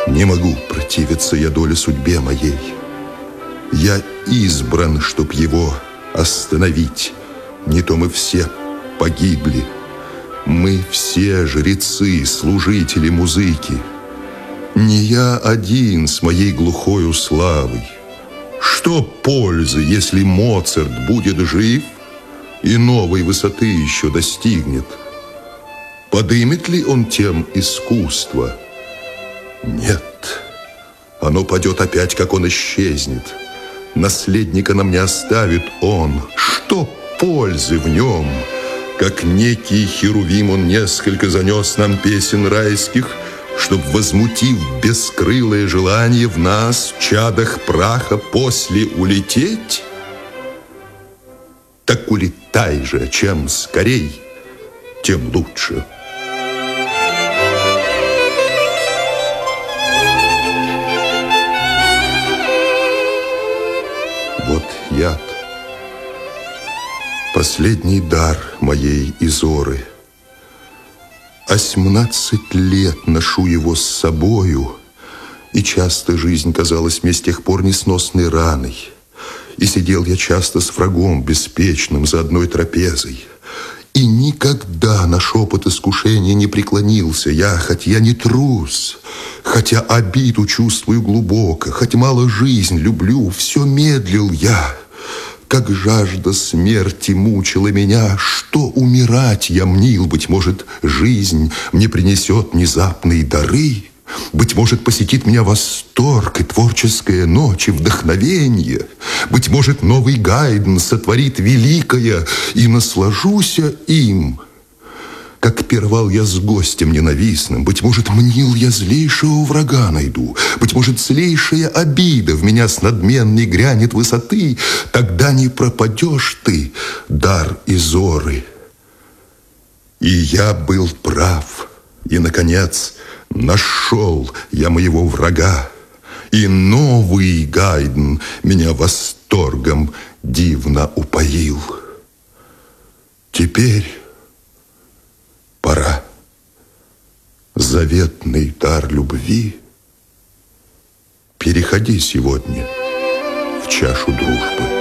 Не могу противиться я доле судьбе моей. Я избран, чтоб его остановить. Не то мы все погибли. Мы все жрецы, служители музыки. Не я один с моей глухою славой. Что пользы, если Моцарт будет жив и новой высоты еще достигнет? Подымет ли он тем искусство? Нет, оно падет опять, как он исчезнет. Наследника нам не оставит он. Что пользы в нем? Как некий херувим он несколько занес нам песен райских, чтоб, возмутив бескрылое желание в нас, в чадах праха, после улететь? Так улетай же, чем скорей, тем лучше. Вот яд, последний дар моей Изоры. 18 лет ношу его с собою, и часто жизнь казалась мне с тех пор несносной раной. И сидел я часто с врагом беспечным за одной трапезой. И никогда на шепот искушения не преклонился я, хоть я не трус, хотя обиду чувствую глубоко, хоть мало жизнь люблю, все медлил я. Как жажда смерти мучила меня, что умирать я мнил, быть может, жизнь мне принесет внезапные дары, быть может, посетит меня восторг и творческая ночь, и вдохновение, быть может, новый Гайдн сотворит великое, и наслажуся им, как пировал я с гостем ненавистным. Быть может, мнил я злейшего врага найду, быть может, злейшая обида в меня с надменной грянет высоты. Тогда не пропадешь ты, дар Изоры. И я был прав, и, наконец, нашел я моего врага, и новый Гайдн меня восторгом дивно упоил. Теперь пора. Заветный дар любви переходи сегодня в чашу дружбы.